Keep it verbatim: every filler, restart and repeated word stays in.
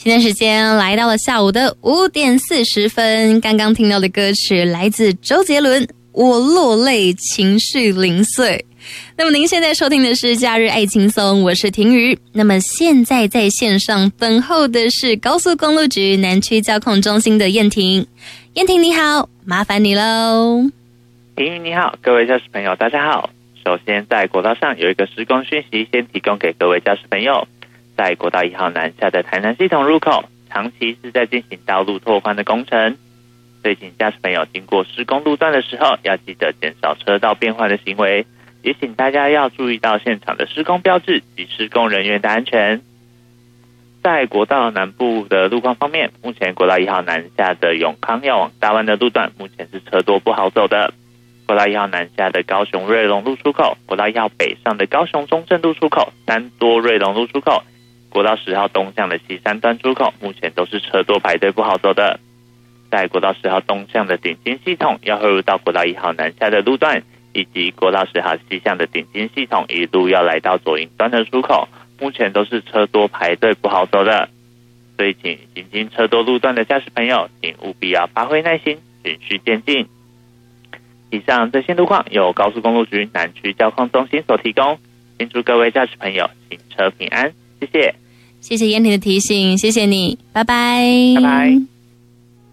现在时间来到了下午的五点四十分，刚刚听到的歌曲来自周杰伦《我落泪情绪零碎》。那么您现在收听的是假日爱轻松，我是婷瑜。那么现在在线上等候的是高速公路局南区交控中心的燕婷。燕婷你好，麻烦你喽。 婷瑜你好，各位驾驶朋友大家好。首先在国道上有一个施工讯息，先提供给各位驾驶朋友。在国道一号南下的台南系统入口，长期是在进行道路拓宽的工程，所以请驾驶朋友经过施工路段的时候，要记得减少车道变换的行为，也请大家要注意到现场的施工标志及施工人员的安全。在国道南部的路况方面，目前国道一号南下的永康要往大湾的路段，目前是车多不好走的。国道一号南下的高雄瑞隆路出口，国道一号北上的高雄中正路出口，三多瑞隆路出口，国道十号东向的西山端出口，目前都是车多排队不好走的。在国道十号东向的顶尖系统要汇入到国道一号南下的路段，以及国道十号西向的顶尖系统一路要来到左营端的出口，目前都是车多排队不好走的。所以请行经车多路段的驾驶朋友，请务必要发挥耐心，循序渐进。以上这些路况由高速公路局南区交控中心所提供，请祝各位驾驶朋友行车平安，谢谢。 谢谢燕婷的提醒，谢谢你，拜拜， 拜拜。